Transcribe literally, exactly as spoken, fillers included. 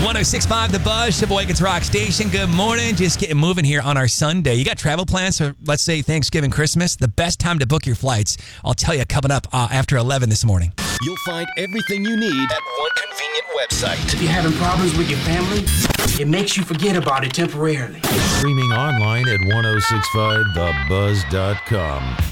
one oh six point five The Buzz, Sheboygan's Rock Station. Good morning. Just getting moving here on our Sunday. You got travel plans for, let's say, Thanksgiving, Christmas? The best time to book your flights, I'll tell you, coming up uh, after eleven this morning. You'll find everything you need at one convenient website. If you're having problems with your family, it makes you forget about it temporarily. Streaming online at ten sixty-five the buzz dot com.